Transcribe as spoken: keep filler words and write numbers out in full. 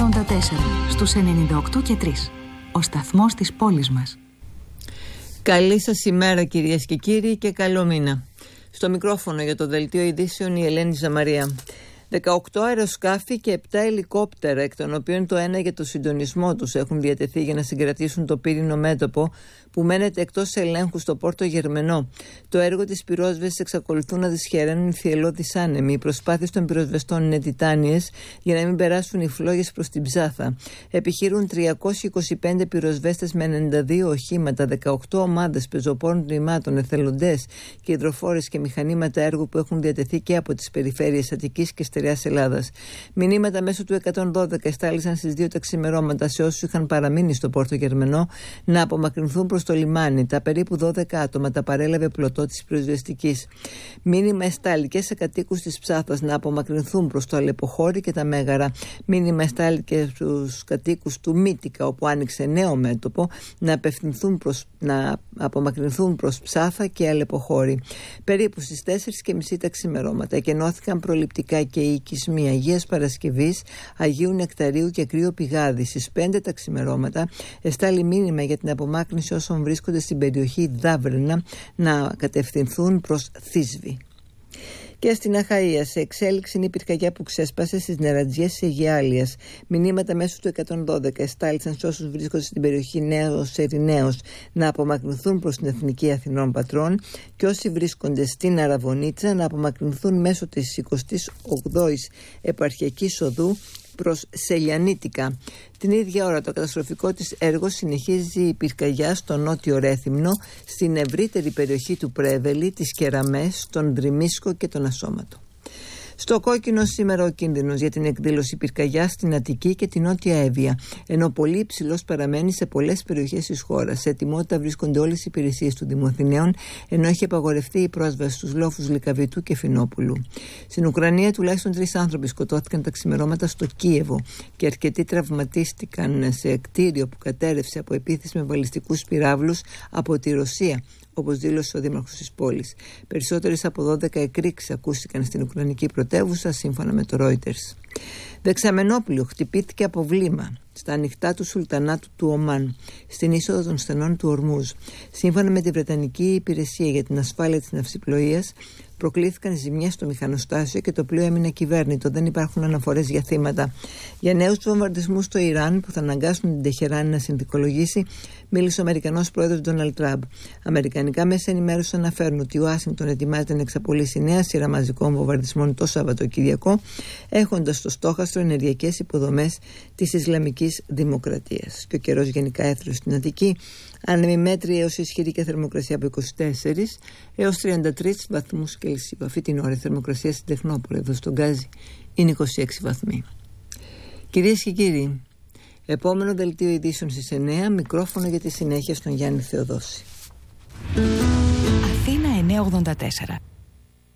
ογδόντα τέσσερα στους ενενήντα οκτώ και τρία. Ο σταθμός της πόλης μας. Καλή σας ημέρα κυρίες και κύριοι και καλό μήνα. Στο μικρόφωνο για το Δελτίο Ειδήσεων η Ελένη Ζαμαρία. δεκαοκτώ αεροσκάφη και επτά ελικόπτερα, εκ των οποίων το ένα για το συντονισμό τους έχουν διατεθεί για να συγκρατήσουν το πύρινο μέτωπο που μένεται εκτός ελέγχου στο Πόρτο Γερμενό. Το έργο της πυρόσβεσης εξακολουθούν να δυσχεραίνουν οι θυελλώδεις άνεμοι. Οι προσπάθειες των πυροσβεστών είναι τιτάνιες για να μην περάσουν οι φλόγες προς την Ψάθα. Επιχειρούν τριακόσιοι είκοσι πέντε πυροσβέστες με ενενήντα δύο οχήματα, δεκαοκτώ ομάδες πεζοπόρων τμήματων, εθελοντές και υδροφόρες και μηχανήματα έργου που έχουν διατεθεί και από τις περιφέρειες Αττικής και Στερεάς Ελλάδας. Μηνύματα μέσω του εκατόν δώδεκα εστάλησαν στις δύο τα ξημερώματα σε όσους είχαν παραμείνει στο Πόρτο Γερμενό να απομακρυνθούν προς το λιμάνι. Τα περίπου δώδεκα άτομα τα παρέλαβε πλωτό της πυροσβεστικής. Μήνυμα εστάληκε σε κατοίκους της Ψάθας να απομακρυνθούν προς το Αλεποχώρι και τα Μέγαρα. Μήνυμα εστάληκε στους κατοίκους του Μύτικα, όπου άνοιξε νέο μέτωπο, να, απευθυνθούν προς, να απομακρυνθούν προς Ψάθα και Αλεποχώρι. Περίπου στις τέσσερις και μισή τα ξημερώματα εκενώθηκαν προληπτικά και οι οικισμοί Αγίας Παρασκευής, Αγίου Νεκταρίου και Κρύο Πηγάδη. Στις πέντε τα ξημερώματα εστάλει μήνυμα για την απομάκρυνση όσων βρίσκονται στην περιοχή Δάβρενα να κατευθυνθούν προς Θήσβη. Και στην Αχαΐα, σε εξέλιξη είναι η πυρκαγιά που ξέσπασε στις νερατζιές της Αιγιάλειας. Μηνύματα μέσω του εκατόν δώδεκα εστάλησαν σε όσους βρίσκονται στην περιοχή Νέος Ερηναίος να απομακρυνθούν προς την Εθνική Αθηνών Πατρών και όσοι βρίσκονται στην Αραβωνίτσα να απομακρυνθούν μέσω της εικοστής όγδοης Επαρχιακής Οδού προς Σελιανίτικα. Την ίδια ώρα το καταστροφικό της έργο συνεχίζει η πυρκαγιά στο νότιο Ρέθυμνο, στην ευρύτερη περιοχή του Πρέβελη, τις Κεραμές, τον Δρυμίσκο και τον Ασώματο. Στο κόκκινο σήμερα ο κίνδυνος για την εκδήλωση πυρκαγιά στην Αττική και την Νότια Εύβοια, ενώ πολύ υψηλός παραμένει σε πολλές περιοχές της χώρας. Σε ετοιμότητα βρίσκονται όλες οι υπηρεσίες του Δήμου Αθηναίων, ενώ έχει απαγορευτεί η πρόσβαση στους λόφους Λυκαβητού και Φινόπουλου. Στην Ουκρανία τουλάχιστον τρεις άνθρωποι σκοτώθηκαν τα ξημερώματα στο Κίεβο και αρκετοί τραυματίστηκαν σε κτίριο που κατέρευσε από επίθεση με βαλιστικούς πυράβλους από τη Ρωσία, όπως δήλωσε ο δήμαρχος της πόλης. Περισσότερες από δώδεκα εκρήξεις ακούστηκαν στην Ουκρανική πρωτεύουσα, σύμφωνα με το Reuters. Δεξαμενόπλιο χτυπήθηκε από βλήμα στα ανοιχτά του Σουλτανάτου του Ομάν, στην είσοδο των στενών του Ορμούζ. Σύμφωνα με τη Βρετανική Υπηρεσία για την Ασφάλεια της Ναυσιπλοείας, προκλήθηκαν ζημιές στο μηχανοστάσιο και το πλοίο έμεινε ακυβέρνητο. Δεν υπάρχουν αναφορές για θύματα. Για νέους βομβαρδισμούς στο Ιράν που θα αναγκάσουν την Τεχεράνη να συνθηκολογήσει, μίλησε ο Αμερικανός πρόεδρος Ντόναλντ Τραμπ. Αμερικανικά μέσα ενημέρωση αναφέρουν ότι η Ουάσιγκτον ετοιμάζεται να εξαπολύσει νέα σειρά μαζικών βομβαρδισμών το Σαββατοκυριακό, έχοντας στο στόχαστρο ενεργειακές υποδομές της Ισλαμικής Δημοκρατίας. Και ο καιρός γενικά έθρωσε στην Αττική. Άνεμη μέτρη έως ισχυρή και θερμοκρασία από είκοσι τέσσερις έως τριάντα τρεις βαθμούς Κελσίου. Αυτή την ώρα η θερμοκρασία στην Τεχνόπολη, εδώ στον Γκάζι, είναι είκοσι έξι βαθμοί. Κυρίες και κύριοι, επόμενο δελτίο ειδήσεων στις εννιά, μικρόφωνο για τη συνέχεια στον Γιάννη Θεοδόση. Αθήνα εννιακόσια ογδόντα τέσσερα.